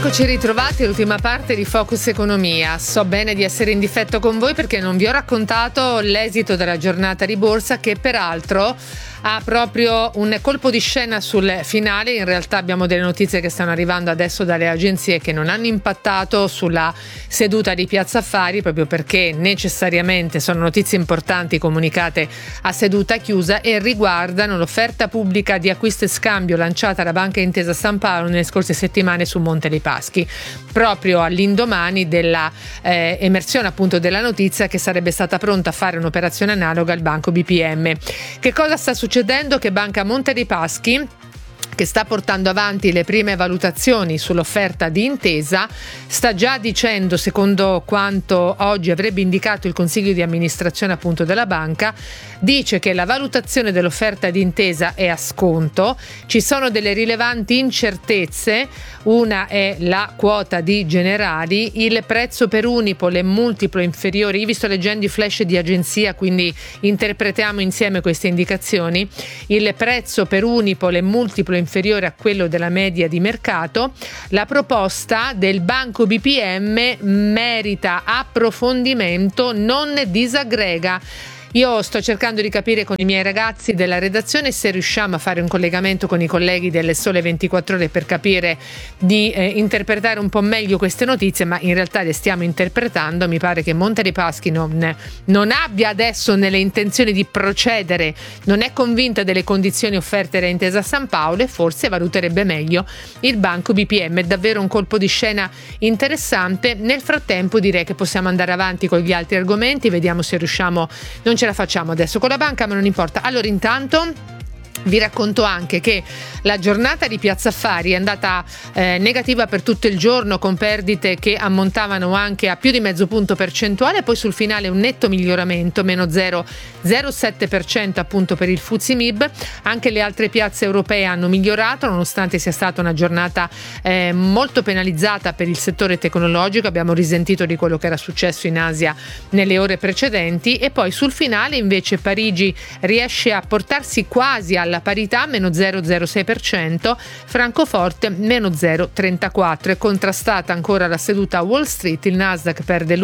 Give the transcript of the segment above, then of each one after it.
Eccoci ritrovati all'ultima parte di Focus Economia. So bene di essere in difetto con voi perché non vi ho raccontato l'esito della giornata di borsa, che peraltro ha proprio un colpo di scena sul finale. In realtà abbiamo delle notizie che stanno arrivando adesso dalle agenzie che non hanno impattato sulla seduta di Piazza Affari, proprio perché necessariamente sono notizie importanti comunicate a seduta chiusa e riguardano l'offerta pubblica di acquisto e scambio lanciata da Banca Intesa San Paolo nelle scorse settimane su Monte dei Paschi, proprio all'indomani della emersione appunto della notizia che sarebbe stata pronta a fare un'operazione analoga al Banco BPM. Che cosa sta succedendo? Che Banca Monte dei Paschi, che sta portando avanti le prime valutazioni sull'offerta di Intesa, sta già dicendo, secondo quanto oggi avrebbe indicato il consiglio di amministrazione appunto della banca, dice che la valutazione dell'offerta di Intesa è a sconto, ci sono delle rilevanti incertezze, una è la quota di Generali, il prezzo per Unipol è multiplo inferiore. Io vi sto leggendo i flash di agenzia, quindi interpretiamo insieme queste indicazioni. Il prezzo per Unipol è multiplo inferiore a quello della media di mercato. La proposta del Banco BPM merita approfondimento, non disaggrega. Io sto cercando di capire con i miei ragazzi della redazione se riusciamo a fare un collegamento con i colleghi delle Sole 24 Ore per capire di interpretare un po' meglio queste notizie, ma in realtà le stiamo interpretando. Mi pare che Monte dei Paschi non abbia adesso nelle intenzioni di procedere, non è convinta delle condizioni offerte da Intesa San Paolo e forse valuterebbe meglio il Banco BPM. È davvero un colpo di scena interessante. Nel frattempo direi che possiamo andare avanti con gli altri argomenti, vediamo se riusciamo. Non ce la facciamo adesso con la banca, ma non importa. Allora, intanto vi racconto anche che la giornata di Piazza Affari è andata negativa per tutto il giorno, con perdite che ammontavano anche a più di mezzo punto percentuale, poi sul finale un netto miglioramento, meno 0,07% appunto per il FTSE MIB. Anche le altre piazze europee hanno migliorato, nonostante sia stata una giornata molto penalizzata per il settore tecnologico. Abbiamo risentito di quello che era successo in Asia nelle ore precedenti, e poi sul finale invece Parigi riesce a portarsi quasi alla parità, meno 0,06%, Francoforte meno 0,34%. È contrastata ancora la seduta a Wall Street, il Nasdaq perde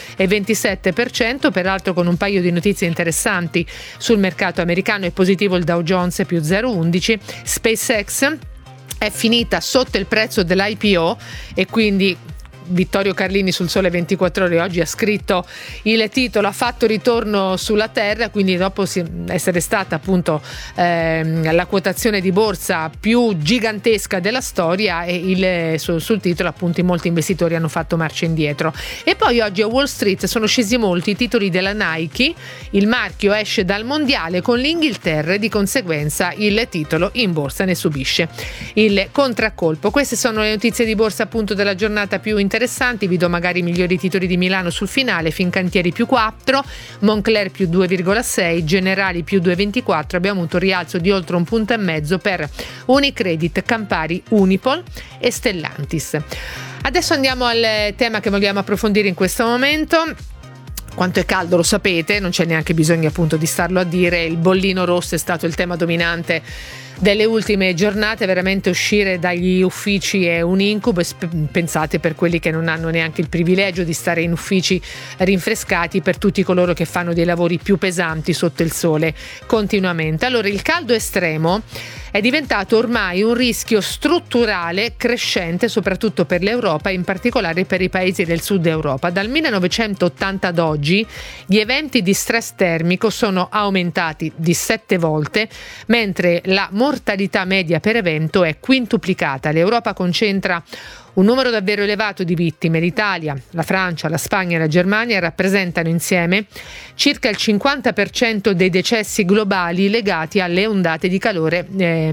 l'1,27%, peraltro con un paio di notizie interessanti sul mercato americano. È positivo il Dow Jones più 0,11%, SpaceX è finita sotto il prezzo dell'IPO e quindi Vittorio Carlini sul Sole 24 Ore oggi ha scritto il titolo: ha fatto ritorno sulla terra, quindi dopo essere stata appunto la quotazione di borsa più gigantesca della storia, e sul titolo appunto molti investitori hanno fatto marcia indietro. E poi oggi a Wall Street sono scesi molti i titoli della Nike, il marchio esce dal mondiale con l'Inghilterra e di conseguenza il titolo in borsa ne subisce il contraccolpo. Queste sono le notizie di borsa appunto della giornata più interessanti. Vi do magari i migliori titoli di Milano sul finale: Fincantieri più 4, Moncler più 2,6, Generali più 2,24. Abbiamo avuto un rialzo di oltre 1,5 punti per Unicredit, Campari, Unipol e Stellantis. Adesso andiamo al tema che vogliamo approfondire in questo momento. Quanto è caldo lo sapete, non c'è neanche bisogno appunto di starlo a dire. Il bollino rosso è stato il tema dominante delle ultime giornate. Veramente uscire dagli uffici è un incubo, pensate per quelli che non hanno neanche il privilegio di stare in uffici rinfrescati, per tutti coloro che fanno dei lavori più pesanti sotto il sole continuamente. Allora, il caldo estremo è diventato ormai un rischio strutturale crescente, soprattutto per l'Europa, in particolare per i paesi del sud Europa. Dal 1980 ad oggi gli eventi di stress termico sono aumentati di 7 volte, mentre la mortalità media per evento è quintuplicata. L'Europa concentra un numero davvero elevato di vittime. L'Italia, la Francia, la Spagna e la Germania rappresentano insieme circa il 50% dei decessi globali legati alle ondate di calore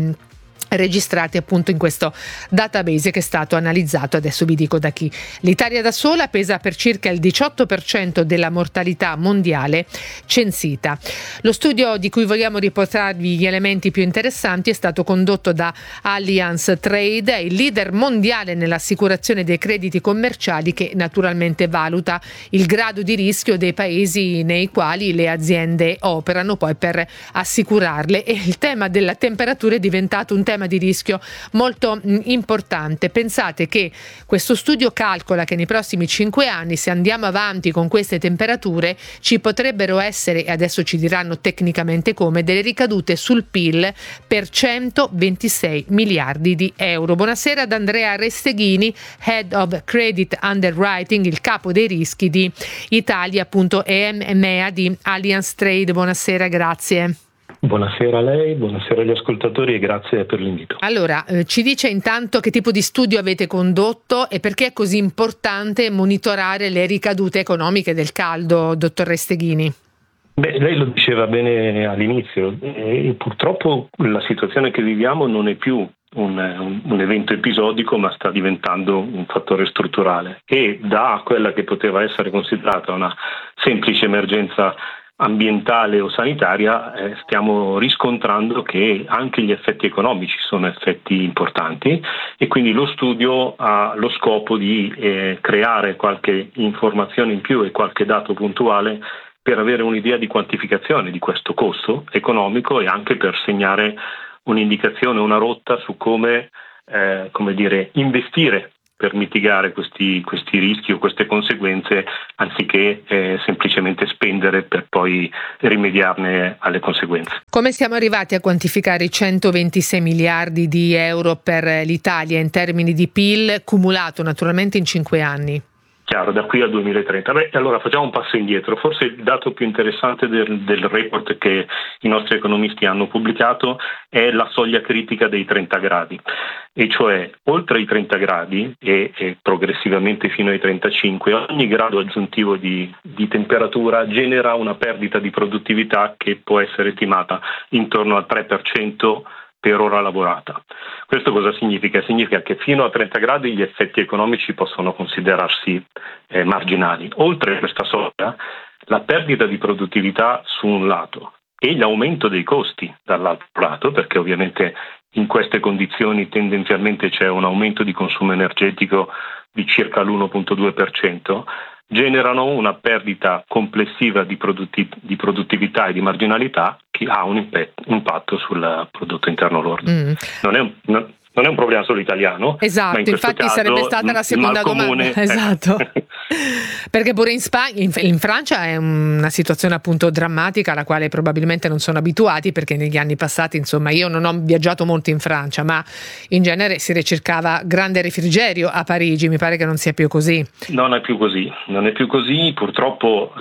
registrati appunto in questo database che è stato analizzato. Adesso vi dico da chi. L'Italia da sola pesa per circa il 18% della mortalità mondiale censita. Lo studio di cui vogliamo riportarvi gli elementi più interessanti è stato condotto da Allianz Trade, il leader mondiale nell'assicurazione dei crediti commerciali, che naturalmente valuta il grado di rischio dei paesi nei quali le aziende operano poi per assicurarle, e il tema della temperatura è diventato un tema di rischio molto importante. Pensate che questo studio calcola che nei prossimi 5 anni, se andiamo avanti con queste temperature, ci potrebbero essere, e adesso ci diranno tecnicamente come, delle ricadute sul PIL per 126 miliardi di euro. Buonasera ad Andrea Resteghini, Head of Credit Underwriting, il capo dei rischi di Italia, appunto, e EMEA di Allianz Trade. Buonasera, grazie. Buonasera a lei, buonasera agli ascoltatori e grazie per l'invito. Allora, ci dice intanto che tipo di studio avete condotto e perché è così importante monitorare le ricadute economiche del caldo, dottor Resteghini? Lei lo diceva bene all'inizio, purtroppo la situazione che viviamo non è più un evento episodico, ma sta diventando un fattore strutturale, e da quella che poteva essere considerata una semplice emergenza ambientale o sanitaria stiamo riscontrando che anche gli effetti economici sono effetti importanti, e quindi lo studio ha lo scopo di creare qualche informazione in più e qualche dato puntuale per avere un'idea di quantificazione di questo costo economico, e anche per segnare un'indicazione, una rotta su come investire per mitigare questi rischi o queste conseguenze, anziché semplicemente spendere per poi rimediarne alle conseguenze. Come siamo arrivati a quantificare i 126 miliardi di euro per l'Italia in termini di PIL cumulato naturalmente in 5 anni? Chiaro, da qui al 2030. Allora facciamo un passo indietro. Forse il dato più interessante del report che i nostri economisti hanno pubblicato è la soglia critica dei 30 gradi, e cioè oltre i 30 gradi e progressivamente fino ai 35, ogni grado aggiuntivo di temperatura genera una perdita di produttività che può essere stimata intorno al 3% per ora lavorata. Questo cosa significa? Significa che fino a 30 gradi gli effetti economici possono considerarsi marginali. Oltre questa soglia, la perdita di produttività su un lato e l'aumento dei costi dall'altro lato, perché ovviamente in queste condizioni tendenzialmente c'è un aumento di consumo energetico di circa l'1,2%, generano una perdita complessiva di produttività e di marginalità che ha un impatto sul prodotto interno lordo. Non è un problema solo italiano. Esatto, ma in infatti caso, sarebbe stata la seconda domanda. Esatto. Perché pure in Spagna, in Francia è una situazione appunto drammatica alla quale probabilmente non sono abituati, perché negli anni passati, insomma, io non ho viaggiato molto in Francia, ma in genere si ricercava grande refrigerio a Parigi. Mi pare che non sia più così. Non è più così, purtroppo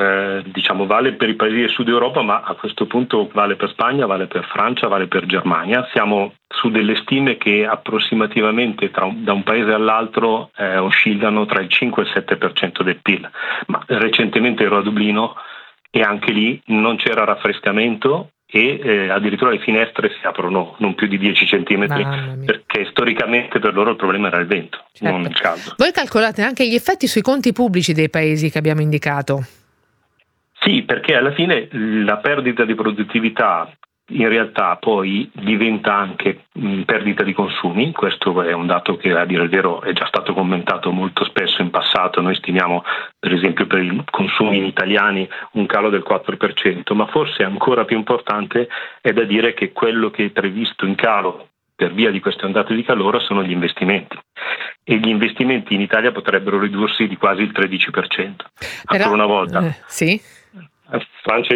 vale per i paesi del sud Europa, ma a questo punto vale per Spagna, vale per Francia, vale per Germania. Siamo su delle stime che approssimativamente da un paese all'altro oscillano tra il 5 e il 7% del PIL. Ma recentemente ero a Dublino e anche lì non c'era raffrescamento e addirittura le finestre si aprono non più di 10 centimetri, perché storicamente per loro il problema era il vento, non il caldo. Voi calcolate anche gli effetti sui conti pubblici dei paesi che abbiamo indicato? Sì, perché alla fine la perdita di produttività in realtà poi diventa anche perdita di consumi. Questo è un dato che, a dire il vero, è già stato commentato molto spesso in passato. Noi stimiamo per esempio per i consumi italiani un calo del 4%, ma forse ancora più importante è da dire che quello che è previsto in calo per via di queste ondate di calore sono gli investimenti, e gli investimenti in Italia potrebbero ridursi di quasi il 13%. Ancora una volta. Sì. Francia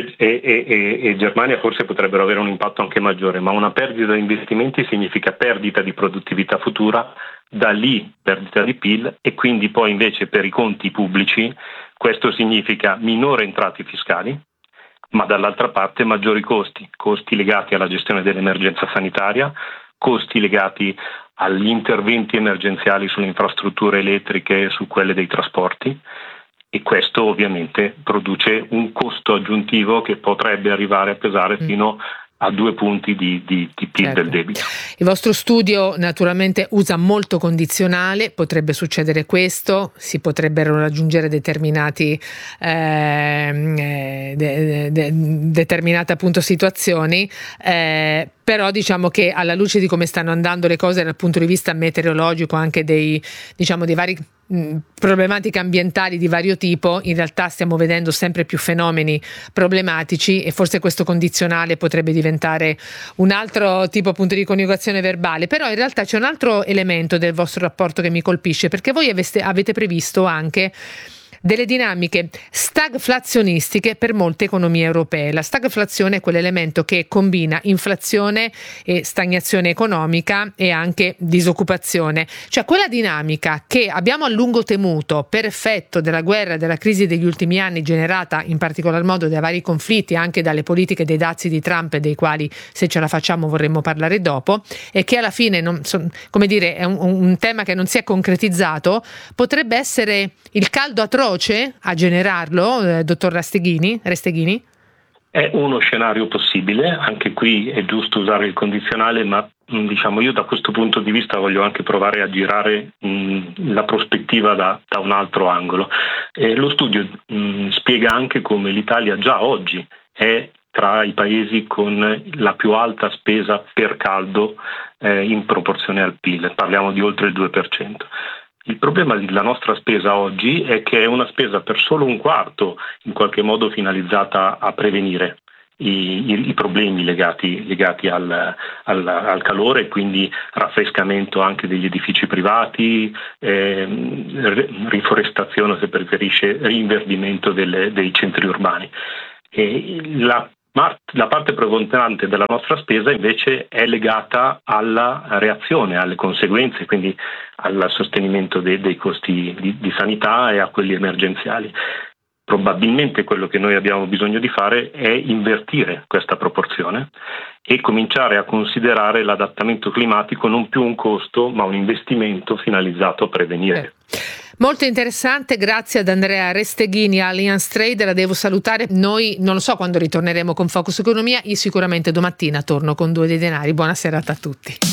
e Germania forse potrebbero avere un impatto anche maggiore, ma una perdita di investimenti significa perdita di produttività futura, da lì perdita di PIL, e quindi poi invece per i conti pubblici questo significa minore entrate fiscali, ma dall'altra parte maggiori costi legati alla gestione dell'emergenza sanitaria, costi legati agli interventi emergenziali sulle infrastrutture elettriche e su quelle dei trasporti. E questo ovviamente produce un costo aggiuntivo che potrebbe arrivare a pesare fino a 2 punti di PIL del debito. Il vostro studio naturalmente usa molto condizionale, potrebbe succedere questo, si potrebbero raggiungere determinate appunto situazioni, Però diciamo che alla luce di come stanno andando le cose dal punto di vista meteorologico, anche dei vari problematiche ambientali di vario tipo, in realtà stiamo vedendo sempre più fenomeni problematici, e forse questo condizionale potrebbe diventare un altro tipo appunto di coniugazione verbale. Però in realtà c'è un altro elemento del vostro rapporto che mi colpisce, perché voi avete previsto anche delle dinamiche stagflazionistiche per molte economie europee. La stagflazione è quell'elemento che combina inflazione e stagnazione economica e anche disoccupazione, cioè quella dinamica che abbiamo a lungo temuto per effetto della guerra e della crisi degli ultimi anni, generata in particolar modo dai vari conflitti, anche dalle politiche dei dazi di Trump, dei quali, se ce la facciamo, vorremmo parlare dopo, e che alla fine è un tema che non si è concretizzato. Potrebbe essere il caldo atroce a generarlo, dottor Resteghini? È uno scenario possibile, anche qui è giusto usare il condizionale, ma io da questo punto di vista voglio anche provare a girare la prospettiva da un altro angolo. Lo studio spiega anche come l'Italia già oggi è tra i paesi con la più alta spesa per caldo in proporzione al PIL, parliamo di oltre il 2%. Il problema della nostra spesa oggi è che è una spesa per solo un quarto in qualche modo finalizzata a prevenire i problemi legati al calore, e quindi raffrescamento anche degli edifici privati, riforestazione, se preferisce, rinverdimento dei centri urbani. La parte preponderante della nostra spesa invece è legata alla reazione, alle conseguenze, quindi al sostenimento dei costi di sanità e a quelli emergenziali. Probabilmente quello che noi abbiamo bisogno di fare è invertire questa proporzione e cominciare a considerare l'adattamento climatico non più un costo, ma un investimento finalizzato a prevenire. Molto interessante, grazie ad Andrea Resteghini, Allianz Trade. La devo salutare. Noi non lo so quando ritorneremo con Focus Economia, io sicuramente domattina torno con Due dei Denari. Buona serata a tutti.